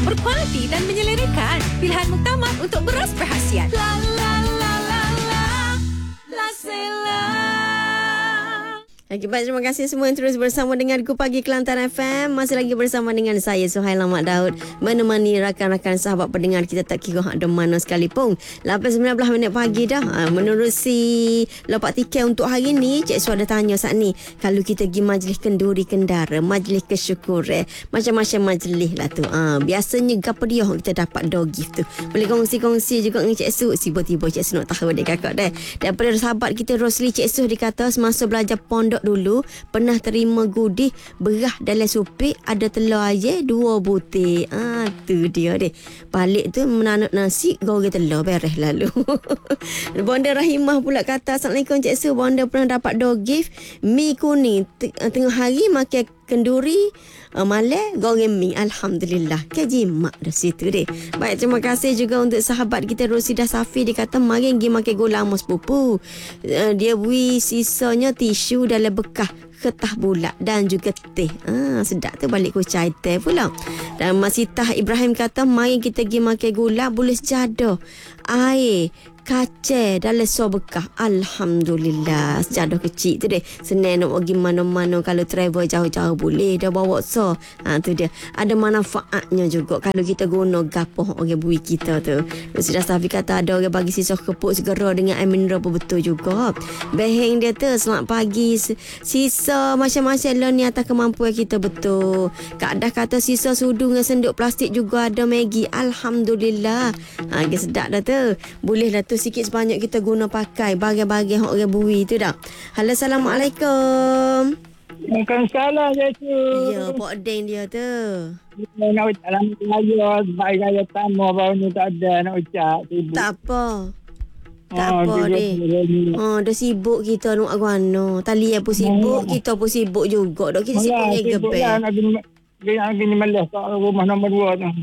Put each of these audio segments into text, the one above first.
berkualiti dan menyelerakan. Pilihan muktamar untuk beras berhasiat. La la la la la, La Sela. Okay, baik, terima kasih semua yang terus bersama dengan Ku Pagi Kelantan FM. Masih lagi bersama dengan saya, Suhaila Mak Daud, menemani rakan-rakan sahabat pendengar kita tak kira ada mana sekalipun. 8.19 minit pagi dah. Menerusi lopak tiket untuk hari ni, Cik Su ada tanya saat ni, kalau kita pergi majlis kenduri kendara, majlis kesyukuran, macam-macam majlis lah tu. Biasanya gapa dia kita dapat door gift tu. Boleh kongsi-kongsi juga dengan Cik Su. Tiba-tiba Cik Su nak tahu dek kakak deh. Daripada sahabat kita Rosli, Cik Su dikata semasa belajar pondok dulu pernah terima gudih beras dalam supik ada telur aja 2 butir. Tu dia deh. Balik tu menanuk nasi goreng telur beres lalu. Bonda Rahimah pula kata, Assalamualaikum Cik Su, Bonda pernah dapat door gift mi kuning tengah hari makan kenduri malam goreng mi. Alhamdulillah. Kejimak dah situ deh. Baik, terima kasih juga untuk sahabat kita Rosida Safi. Dia kata mari pergi makan gula amos pupu. Dia beri sisanya tisu dalam bekas ketah bulat dan juga teh. Sedap tu, balik kucai teh pula. Dan Masitah Ibrahim kata mari kita pergi makan gula boleh sejadah air kaca dalam so bekah. Alhamdulillah. Sejadah kecil tu deh. Senang nak pergi mana-mana. Kalau travel jauh-jauh boleh dah bawa so. Tu dia. Ada manfaatnya juga kalau kita guna gapoh orang bui kita tu. Sudah Safi kata ada orang bagi sisa kepuk segera dengan air mineral pun betul juga. Beheng dia tu, selamat pagi. Sisa macam-macam lah ni atas kemampuan kita betul. Kak Dah kata sisa sudu dengan senduk plastik juga ada Maggi. Alhamdulillah. Sedap dah tu. Boleh lah tu sikit sebanyak kita guna pakai bahagian-bahagian orang bui tu dah. Halo, Assalamualaikum. Waalaikumsalam, Cik Su. Ya, Pak Den dia tu. Nak ucap selamat raya, sebab raya tamu baru ni tak ada nak ucap. Sibuk. Tak apa. Tak apa deh. Dah sibuk kita nak guano. Talian pun sibuk, kita pun sibuk juga. Dah kita sibuk dengan gebel. Dia nak pergi malas kat rumah nombor 2 tu.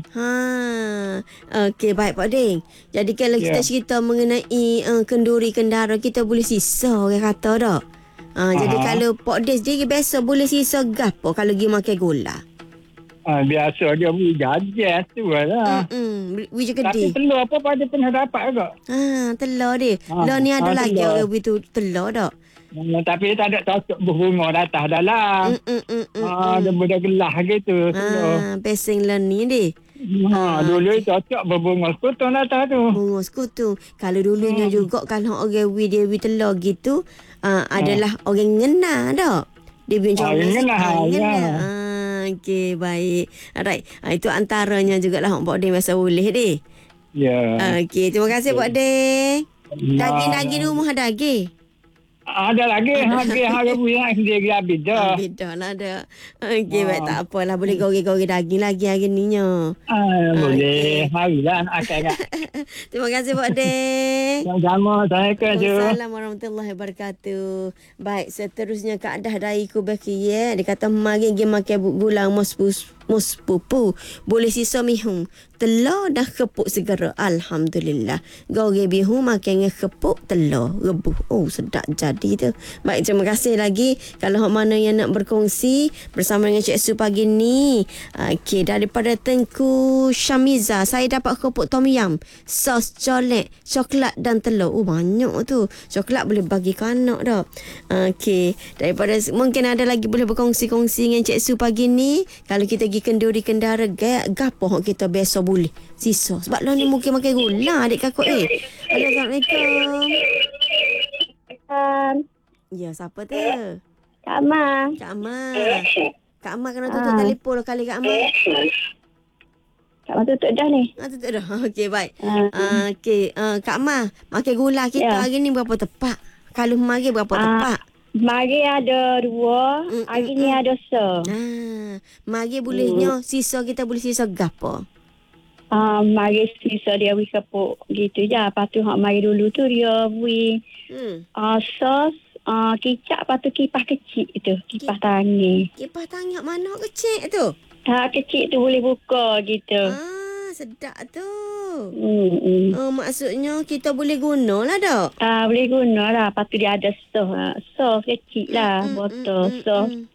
Okey, baik Pak Ding. Jadi kalau kita cerita mengenai kenduri kendara, kita boleh sisa orang kata tak? Jadi kalau Pak Ding sendiri biasa boleh sisa gapo kalau pergi makan gula? Biasa dia beli jajan tu lah. Beli je Tapi gede. telur apa pada pernah dapat juga. Telur dia. Lah ni ada lagi orang beli tu telur tak? Tapi tak ada cocok berbunga datang dalam. Dia boleh gelah gitu. Pesing lah ni deh. Dulu cocok berbunga sekutu datang tu. Bunga sekutu. Kalau dulunya juga kalau orang dia telur gitu, adalah orang ngena tak? Dia bincang ngena. Okey, baik. Alright. Itu antaranya jugalah Pak Ding biasa boleh deh. Ya. Okey, terima kasih Pak Ding. Daging-daging rumah ada lagi? Ada lagi harga punya sendiri habis dah. Habis dah lah ada. Okey, baik, tak apalah. Boleh goreng-goreng daging lagi hari ni nya. Boleh. Marilah nak akan. Terima kasih Pak Ding. Sama-sama. Assalamualaikum warahmatullahi wabarakatuh. Baik, seterusnya Kak Dah dari Kubaki ya. Dia kata mari pergi makan gula mus pupu. Boleh sisa mihun. Telur dah kepuk segera. Alhamdulillah. Goreng bihun makan dengan kepuk telur rebus. Sedap jadi tu. Baik, terima kasih lagi. Kalau hok mana yang nak berkongsi bersama dengan Cik Su pagi ni. Okey, daripada Tengku Syamiza, saya dapat kepuk tom yum, sos colek, coklat dan telur. Banyak tu. Coklat boleh bagi kanak dah. Okey, daripada mungkin ada lagi boleh berkongsi-kongsi dengan Cik Su pagi ni. Kalau kita pergi kenduri kendara, gapo hok kita biasa boleh sisa. Sebab lah ni mungkin makan gula adik kakak. Assalamualaikum. Ya, siapa tu? Kak Ma. Kak Ma kena tutup telefon kali Kak Ma. Kak Ma tutup dah ni. Tutup dah. Okey, baik. Okey, Kak Ma, makan gula kita hari ni berapa tepat? Kalau mari berapa tepat? Mari ada 2, hari ni ada se. Mari bolehnya sisa kita boleh sisa gapo? Mari sisa dia beri kepuk gitu je. Lepas tu mari dulu tu dia beri sos, kicap, lepas tu kipas kecil tu. Kipas tangan. Kipas tangan mana kecil tu? Kecil tu boleh buka gitu. Sedap tu. Maksudnya kita boleh guna lah tak? Boleh guna lah. Lepas tu dia ada sos kecil lah. Botol sos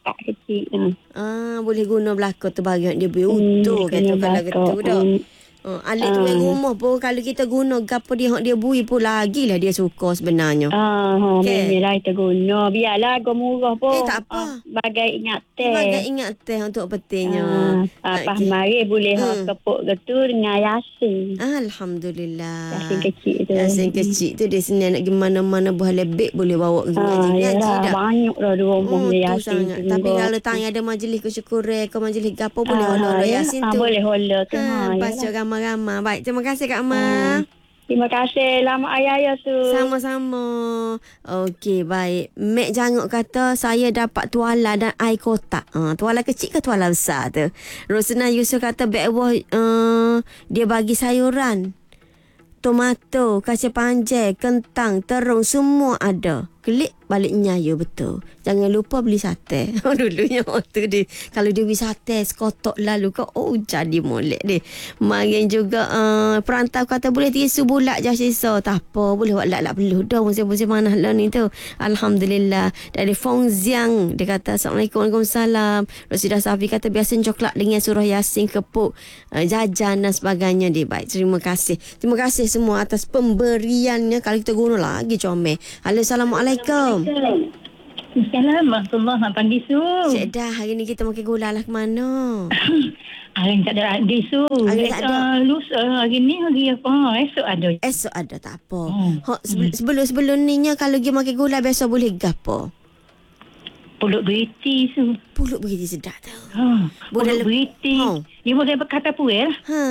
lapak kecil. Boleh guna belakang tu bagi dia beri utuh kata kalau gitu dah. Alik tu main rumah pun kalau kita guna gapo dia hak dia bui pun lagilah dia suka sebenarnya. Memanglah kita guna. Biarlah agak murah pun. Tak apa. Bagai ingatan. Bagai ingatan untuk pentingnya. Pas mari boleh kepuk gitu dengan yasin. Alhamdulillah. Yasin kecil tu. Yasin kecil tu dia sini nak pergi mana-mana buah lebek boleh bawa pergi ngaji dah. Banyak dah di rumah yasin. Tapi kalau tanya ada majlis kesyukuran ke majlis gapo boleh hola yasin tu. Boleh hola tu. Baca ramai-ramai. Baik, terima kasih Kak Ma. Terima kasih. Lama ayah tu. Sama-sama. Okey, baik. Mek Janguk kata saya dapat tuala dan air kotak. Tuala kecil ke tuala besar tu? Rosna Yusof kata bawah dia bagi sayuran. Tomato, kacang panjang, kentang, terung semua ada. Klik baliknya ya betul. Jangan lupa beli sate. Dulunya waktu dia kalau dia beli sate sekotok lalu ke jadi molek dia. Marin juga perantau kata boleh tisu bulat je sisa. Tak apa, boleh buat lak perlu dah musim-musim panas lah ni tu. Alhamdulillah. Dari Fong Ziang dia kata Assalamualaikum, Waalaikumsalam. Rosidah Safi kata biasa coklat dengan surah Yasin, kepuk, jajan dan sebagainya dia. Baik, terima kasih. Terima kasih semua atas pemberiannya. Kalau kita guna lagi comel. Halo, Assalamualaikum. Assalamualaikum. Selamat pagi Su. Cik dah, hari ni kita makan gula lah ke mana? Hari ni tak ada lagi Su. Hari tak ada. Lusa hari ni hari apa? Esok ada. Esok ada, tak apa. Sebelum ni kalau pergi makan gula biasa boleh gapo? Pulut beriti Su. Pulut beriti sedap tau. Pulut beriti. Dia boleh berkata puel.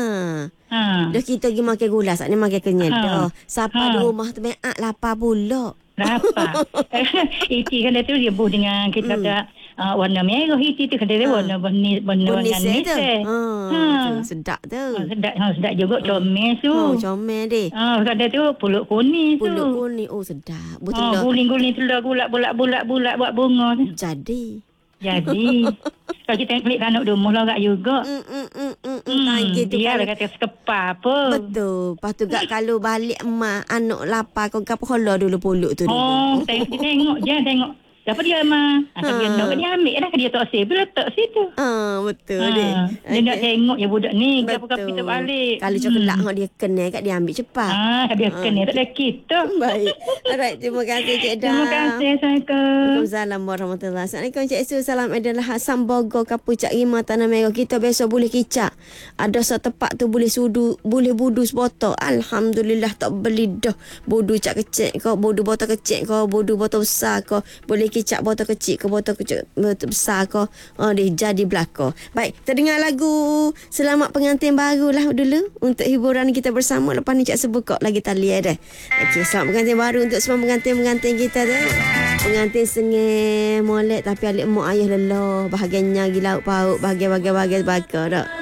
Dah kita pergi makan gula, saat ni makan kenyal dah. Siapa di rumah tu banyak lapar pula. Lapar. Iti kan tu dia buh dengan kita kata warna merah. Iti tu kata dia warna benis tu. Sedap tu. Sedap juga comel Su. Comel deh. Kata tu pulut kuning Su. Pulut kuning. Sedap. Betul lah. Guling-guling telur bulat-bulat buat bunga tu. Jadi kalau kita klik tanuk rumah lah juga. Dia lah kata sekepar apa. Betul. Lepas tu kalau balik emak anak lapar kau kapal hola dulu pulut tu dulu. Tengok je tengok. Dapat dia mah. Dia nak dia ambil lah dia tak save letak situ. Betul deh. Dia nak tengok je budak ni gapo-gapo kita balik. Kalau coklat hang dia kenal kat dia ambil cepat. Dia kenal tak ada kita. Baik. Alright, terima kasih Cik Dah. Terima kasih. Assalamualaikum. Waalaikumsalam warahmatullahi. Assalamualaikum Cik Su. Salam adalah Hassan Bogor Kapu Cak Rima Tanah Merah. Kita biasa boleh kicap. Ada setepak tu boleh budu sebotol. Alhamdulillah tak beli dah. Budu cak kecil kau, budu botol kecil kau, budu botol besar kau. Boleh kicap botol kecil ke botol besar ke. Dia jadi belakang. Baik, kita dengar lagu Selamat Pengantin Baru lah dulu untuk hiburan kita bersama. Lepas ni Cik sebut lagi tali dah. Okey, selamat pengantin baru untuk semua pengantin-pengantin kita tu. Pengantin sengih molek tapi alik mak ayah lelah. Bahagiannya pergi laut paut, bahagian-bahagian bakar dah.